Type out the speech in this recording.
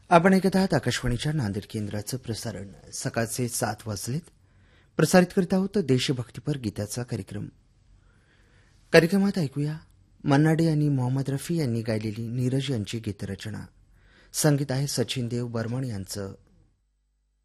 आपण ऐकत आहात आकाशवाणीच्या नांदेड केंद्राचं प्रसारण. सकाळचे 7 वाजलेत. प्रसारित करीत आहोत देशभक्तीपर गीताचा कार्यक्रम. कार्यक्रमात ऐकूया मन्नाडे आणि मोहम्मद रफी यांनी गायलेली नीरज यांची गीतरचना. संगीत आहे सचिन देव बर्मन यांचं.